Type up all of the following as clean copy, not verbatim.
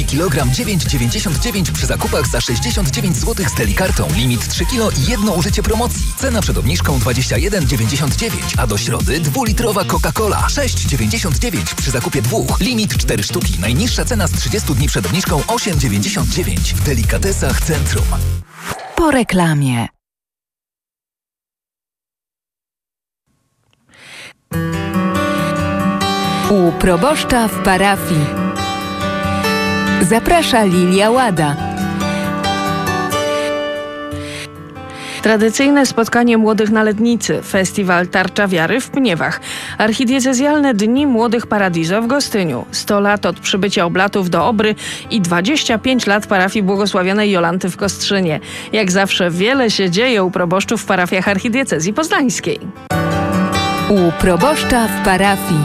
kilogram 9,99 przy zakupach za 69 zł z Telikartą. Limit 3 kg i jedno użycie promocji. Cena przed obniżką 21,99, a do środy 2-litrowa Coca-Cola 6,99 przy zakupie 2. Limit 4 sztuki. Najniższa cena z 30 dni przed obniżką 8,99. W Delikatesach Centrum. Po reklamie. U proboszcza w parafii. Zaprasza Lilia Łada. Tradycyjne spotkanie młodych na Lednicy, festiwal Tarcza Wiary w Pniewach, archidiecezjalne Dni Młodych Paradiso w Gostyniu, 100 lat od przybycia oblatów do Obry i 25 lat parafii błogosławionej Jolanty w Kostrzynie. Jak zawsze wiele się dzieje u proboszczów w parafiach archidiecezji poznańskiej. U proboszcza w parafii.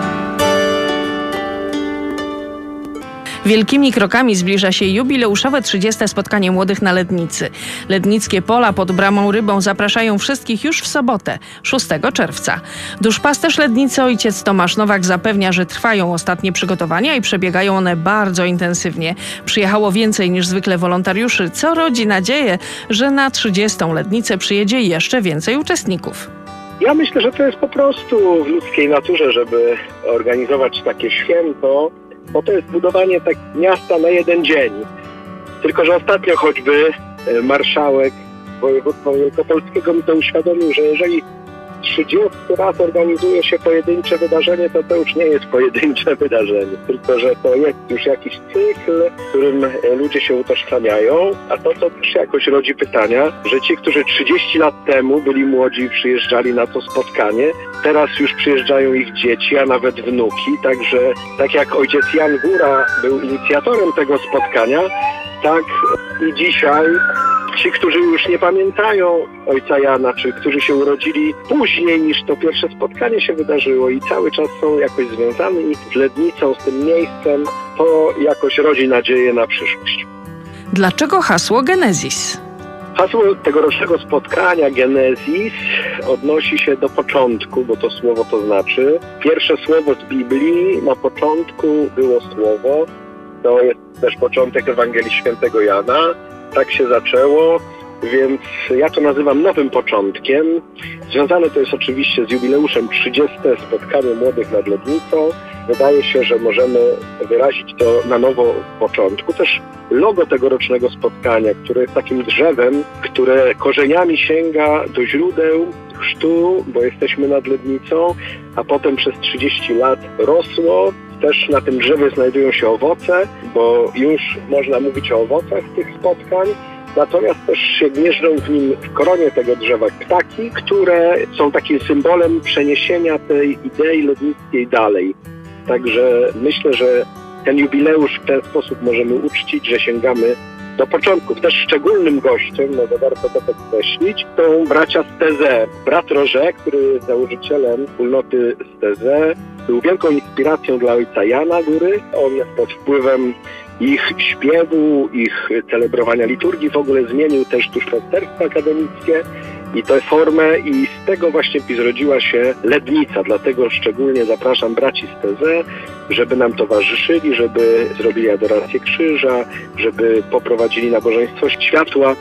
Wielkimi krokami zbliża się jubileuszowe 30. spotkanie młodych na Lednicy. Lednickie pola pod Bramą Rybą zapraszają wszystkich już w sobotę, 6 czerwca. Duszpasterz Lednicy ojciec Tomasz Nowak zapewnia, że trwają ostatnie przygotowania i przebiegają one bardzo intensywnie. Przyjechało więcej niż zwykle wolontariuszy, co rodzi nadzieję, że na 30. Lednicę przyjedzie jeszcze więcej uczestników. Ja myślę, że to jest po prostu w ludzkiej naturze, żeby organizować takie święto, bo to jest budowanie tak miasta na jeden dzień. Tylko że ostatnio choćby marszałek województwa wielkopolskiego mi to uświadomił, że jeżeli 30 raz organizuje się pojedyncze wydarzenie, to już nie jest pojedyncze wydarzenie, tylko że to jest już jakiś cykl, w którym ludzie się utożsamiają, a to też jakoś rodzi pytania, że ci, którzy 30 lat temu byli młodzi i przyjeżdżali na to spotkanie, teraz już przyjeżdżają ich dzieci, a nawet wnuki, także tak jak ojciec Jan Góra był inicjatorem tego spotkania, tak i dzisiaj ci, którzy już nie pamiętają ojca Jana, czy którzy się urodzili później niż to pierwsze spotkanie się wydarzyło i cały czas są jakoś związani z Lednicą, z tym miejscem, to jakoś rodzi nadzieję na przyszłość. Dlaczego hasło Genezis? Hasło tegorocznego spotkania Genezis odnosi się do początku, bo to słowo to znaczy. Pierwsze słowo z Biblii, na początku było słowo, to jest też początek Ewangelii Świętego Jana. Tak się zaczęło, więc ja to nazywam nowym początkiem. Związane to jest oczywiście z jubileuszem 30. spotkanie młodych nad Lednicą. Wydaje się, że możemy wyrazić to na nowo początku. Też logo tegorocznego spotkania, które jest takim drzewem, które korzeniami sięga do źródeł chrztu, bo jesteśmy nad Lednicą, a potem przez 30 lat rosło. Też na tym drzewie znajdują się owoce, bo już można mówić o owocach tych spotkań. Natomiast też się gnieżdżą w nim, w koronie tego drzewa, ptaki, które są takim symbolem przeniesienia tej idei lednickiej dalej. Także myślę, że ten jubileusz w ten sposób możemy uczcić, że sięgamy do początków. Też szczególnym gościem, no to warto to podkreślić, są bracia z Teze. Brat Roże, który jest założycielem wspólnoty z Teze, był wielką inspiracją dla ojca Jana Góry. On pod wpływem ich śpiewu, ich celebrowania liturgii w ogóle zmienił też duszpasterstwo akademickie i tę formę i z tego właśnie zrodziła się Lednica. Dlatego szczególnie zapraszam braci z Teze, żeby nam towarzyszyli, żeby zrobili adorację krzyża, żeby poprowadzili nabożeństwo światła.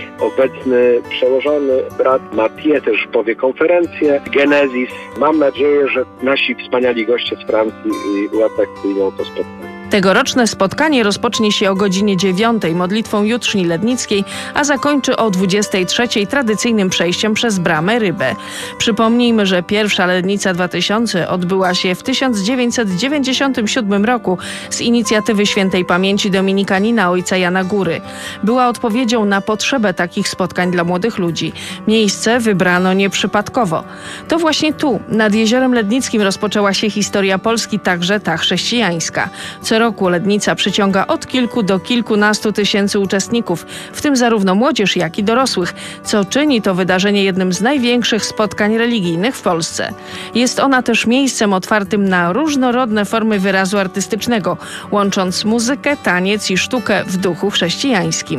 Obecny przełożony brat Mathieu też powie konferencję Genezis. Mam nadzieję, że nasi wspaniali goście z Francji uatrakcyjnią to spotkanie. Tegoroczne spotkanie rozpocznie się o godzinie 9 modlitwą jutrzni lednickiej, a zakończy o 23 tradycyjnym przejściem przez Bramę Rybę. Przypomnijmy, że pierwsza Lednica 2000 odbyła się w 1997 roku z inicjatywy świętej pamięci dominikanina ojca Jana Góry. Była odpowiedzią na potrzebę takich spotkań dla młodych ludzi. Miejsce wybrano nieprzypadkowo. To właśnie tu, nad Jeziorem Lednickim, rozpoczęła się historia Polski, także ta chrześcijańska. Co roku Lednica przyciąga od kilku do kilkunastu tysięcy uczestników, w tym zarówno młodzież, jak i dorosłych, co czyni to wydarzenie jednym z największych spotkań religijnych w Polsce. Jest ona też miejscem otwartym na różnorodne formy wyrazu artystycznego, łącząc muzykę, taniec i sztukę w duchu chrześcijańskim.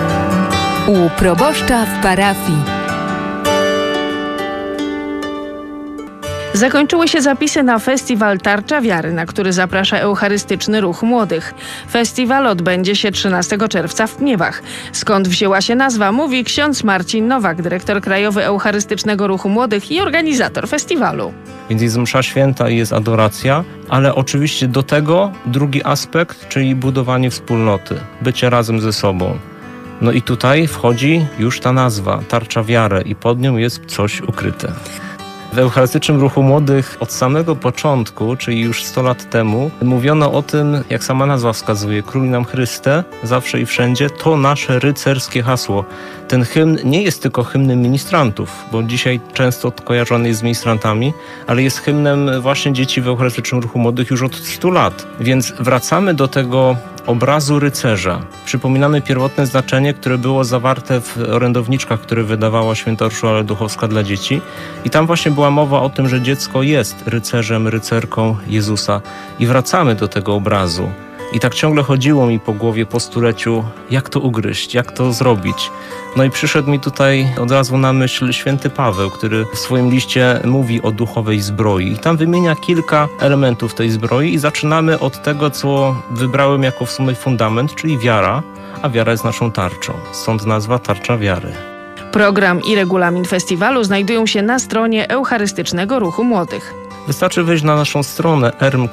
U proboszcza w parafii. Zakończyły się zapisy na festiwal Tarcza Wiary, na który zaprasza Eucharystyczny Ruch Młodych. Festiwal odbędzie się 13 czerwca w Pniewach. Skąd wzięła się nazwa, mówi ksiądz Marcin Nowak, dyrektor krajowy Eucharystycznego Ruchu Młodych i organizator festiwalu. Więc jest msza święta i jest adoracja, ale oczywiście do tego drugi aspekt, czyli budowanie wspólnoty, bycie razem ze sobą. No i tutaj wchodzi już ta nazwa, Tarcza Wiary, i pod nią jest coś ukryte. W Eucharystycznym Ruchu Młodych od samego początku, czyli już 100 lat temu, mówiono o tym, jak sama nazwa wskazuje, Króluj nam Chryste, zawsze i wszędzie, to nasze rycerskie hasło. Ten hymn nie jest tylko hymnem ministrantów, bo dzisiaj często kojarzony jest z ministrantami, ale jest hymnem właśnie dzieci w Eucharystycznym Ruchu Młodych już od 100 lat. Więc wracamy do tego obrazu rycerza. Przypominamy pierwotne znaczenie, które było zawarte w orędowniczkach, które wydawała święta Urszula Ledóchowska dla dzieci. I tam właśnie była mowa o tym, że dziecko jest rycerzem, rycerką Jezusa. I wracamy do tego obrazu. I tak ciągle chodziło mi po głowie po stuleciu, jak to ugryźć, jak to zrobić. No i przyszedł mi tutaj od razu na myśl święty Paweł, który w swoim liście mówi o duchowej zbroi. I tam wymienia kilka elementów tej zbroi i zaczynamy od tego, co wybrałem jako w sumie fundament, czyli wiara, a wiara jest naszą tarczą. Stąd nazwa Tarcza Wiary. Program i regulamin festiwalu znajdują się na stronie Eucharystycznego Ruchu Młodych. Wystarczy wejść na naszą stronę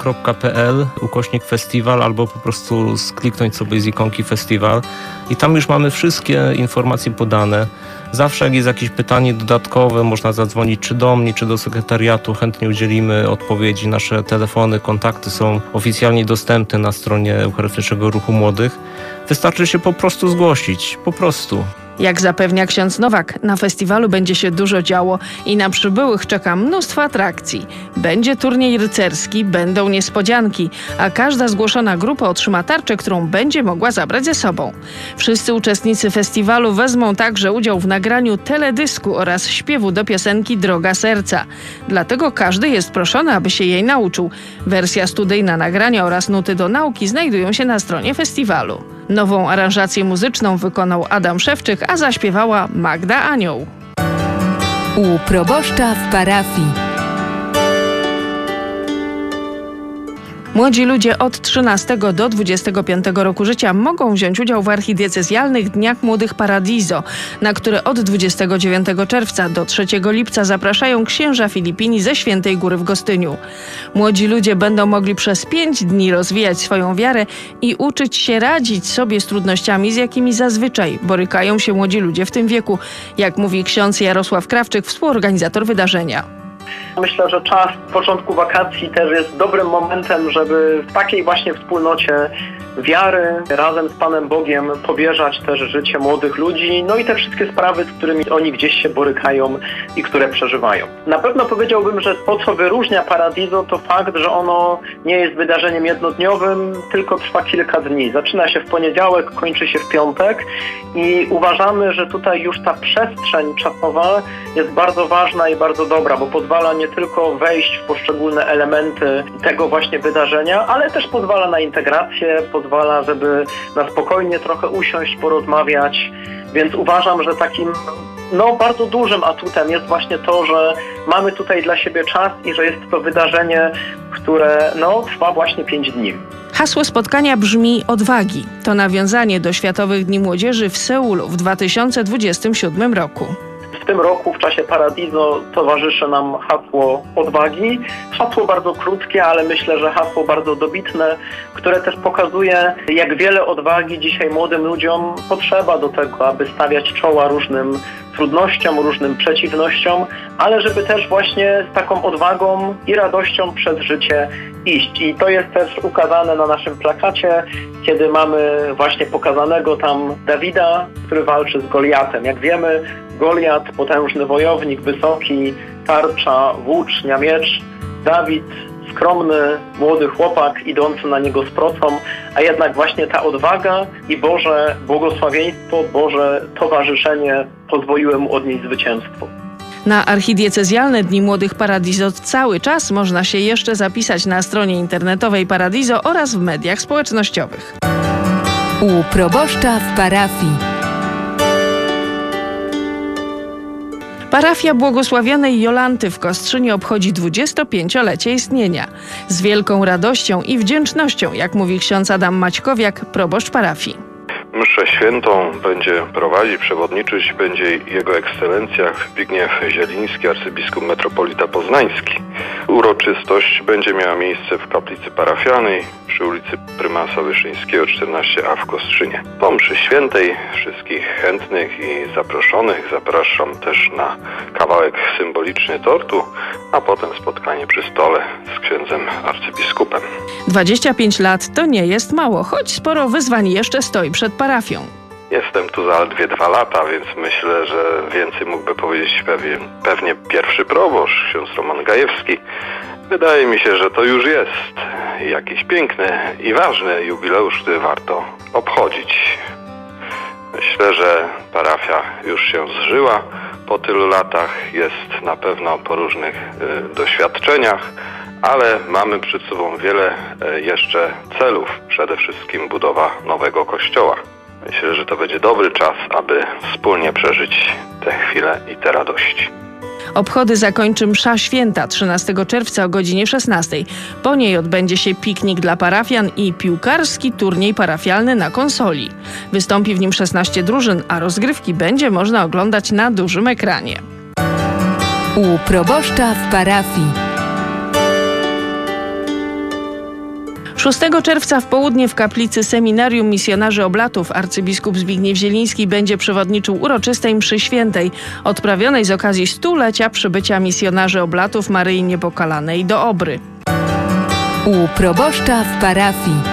erm.pl/festiwal albo po prostu skliknąć sobie z ikonki festiwal i tam już mamy wszystkie informacje podane. Zawsze jak jest jakieś pytanie dodatkowe, można zadzwonić czy do mnie, czy do sekretariatu, chętnie udzielimy odpowiedzi. Nasze telefony, kontakty są oficjalnie dostępne na stronie Eucharystycznego Ruchu Młodych. Wystarczy się po prostu zgłosić, po prostu. Jak zapewnia ksiądz Nowak, na festiwalu będzie się dużo działo i na przybyłych czeka mnóstwo atrakcji. Będzie turniej rycerski, będą niespodzianki, a każda zgłoszona grupa otrzyma tarczę, którą będzie mogła zabrać ze sobą. Wszyscy uczestnicy festiwalu wezmą także udział w nagraniu teledysku oraz śpiewu do piosenki Droga Serca. Dlatego każdy jest proszony, aby się jej nauczył. Wersja studyjna nagrania oraz nuty do nauki znajdują się na stronie festiwalu. Nową aranżację muzyczną wykonał Adam Szewczyk, a zaśpiewała Magda Anioł. U proboszcza w parafii. Młodzi ludzie od 13 do 25 roku życia mogą wziąć udział w archidiecezjalnych Dniach Młodych Paradiso, na które od 29 czerwca do 3 lipca zapraszają księża Filipini ze Świętej Góry w Gostyniu. Młodzi ludzie będą mogli przez 5 dni rozwijać swoją wiarę i uczyć się radzić sobie z trudnościami, z jakimi zazwyczaj borykają się młodzi ludzie w tym wieku, jak mówi ksiądz Jarosław Krawczyk, współorganizator wydarzenia. Myślę, że czas początku wakacji też jest dobrym momentem, żeby w takiej właśnie wspólnocie wiary razem z Panem Bogiem powierzać też życie młodych ludzi, no i te wszystkie sprawy, z którymi oni gdzieś się borykają i które przeżywają. Na pewno powiedziałbym, że to, co wyróżnia Paradiso, to fakt, że ono nie jest wydarzeniem jednodniowym, tylko trwa kilka dni. Zaczyna się w poniedziałek, kończy się w piątek i uważamy, że tutaj już ta przestrzeń czasowa jest bardzo ważna i bardzo dobra, bo pozwala nie tylko wejść w poszczególne elementy tego właśnie wydarzenia, ale też pozwala na integrację, pozwala, żeby na spokojnie trochę usiąść, porozmawiać, więc uważam, że takim bardzo dużym atutem jest właśnie to, że mamy tutaj dla siebie czas i że jest to wydarzenie, które trwa właśnie 5 dni. Hasło spotkania brzmi Odwagi. To nawiązanie do Światowych Dni Młodzieży w Seulu w 2027 roku. W tym roku w czasie Paradiso towarzyszy nam hasło odwagi. Hasło bardzo krótkie, ale myślę, że hasło bardzo dobitne, które też pokazuje, jak wiele odwagi dzisiaj młodym ludziom potrzeba do tego, aby stawiać czoła różnym trudnościom, różnym przeciwnościom, ale żeby też właśnie z taką odwagą i radością przez życie iść. I to jest też ukazane na naszym plakacie, kiedy mamy właśnie pokazanego tam Dawida, który walczy z Goliatem. Jak wiemy, Goliat, potężny wojownik, wysoki, tarcza, włócznia, miecz. Dawid, skromny, młody chłopak idący na niego z procą, a jednak właśnie ta odwaga i Boże błogosławieństwo, Boże towarzyszenie pozwoliły mu odnieść zwycięstwo. Na archidiecezjalne Dni Młodych Paradiso cały czas można się jeszcze zapisać na stronie internetowej Paradiso oraz w mediach społecznościowych. U proboszcza w parafii. Parafia Błogosławionej Jolanty w Kostrzynie obchodzi 25-lecie istnienia. Z wielką radością i wdzięcznością, jak mówi ksiądz Adam Maćkowiak, proboszcz parafii. Mszę świętą będzie prowadzić, przewodniczyć będzie Jego Ekscelencja Zbigniew Zieliński, arcybiskup metropolita poznański. Uroczystość będzie miała miejsce w kaplicy parafialnej przy ulicy Prymasa Wyszyńskiego 14a w Kostrzynie. Po mszy świętej wszystkich chętnych i zaproszonych zapraszam też na kawałek symboliczny tortu, a potem spotkanie przy stole z księdzem arcybiskupem. 25 lat to nie jest mało, choć sporo wyzwań jeszcze stoi przed parafią. Jestem tu zaledwie 2 lata, więc myślę, że więcej mógłby powiedzieć pewnie pierwszy proboszcz, ksiądz Roman Gajewski. Wydaje mi się, że to już jest jakiś piękny i ważny jubileusz, który warto obchodzić. Myślę, że parafia już się zżyła po tylu latach, jest na pewno po różnych doświadczeniach, ale mamy przed sobą wiele jeszcze celów, przede wszystkim budowa nowego kościoła. Myślę, że to będzie dobry czas, aby wspólnie przeżyć te chwile i te radości. Obchody zakończy msza święta 13 czerwca o godzinie 16. Po niej odbędzie się piknik dla parafian i piłkarski turniej parafialny na konsoli. Wystąpi w nim 16 drużyn, a rozgrywki będzie można oglądać na dużym ekranie. U proboszcza w parafii. 6 czerwca w południe w kaplicy Seminarium Misjonarzy Oblatów arcybiskup Zbigniew Zieliński będzie przewodniczył uroczystej mszy świętej, odprawionej z okazji 100-lecia przybycia misjonarzy Oblatów Maryi Niepokalanej do Obry. U proboszcza w parafii.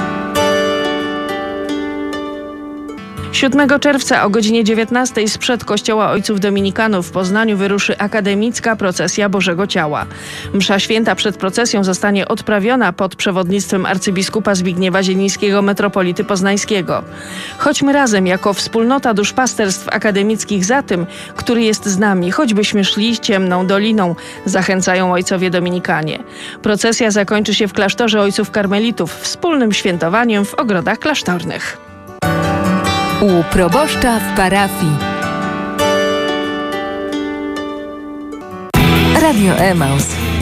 7 czerwca o godzinie 19 sprzed kościoła Ojców Dominikanów w Poznaniu wyruszy akademicka procesja Bożego Ciała. Msza święta przed procesją zostanie odprawiona pod przewodnictwem arcybiskupa Zbigniewa Zielińskiego, metropolity poznańskiego. Chodźmy razem jako wspólnota duszpasterstw akademickich za tym, który jest z nami, choćbyśmy szli ciemną doliną, zachęcają ojcowie dominikanie. Procesja zakończy się w klasztorze Ojców Karmelitów wspólnym świętowaniem w ogrodach klasztornych. U proboszcza w parafii. Radio Emaus.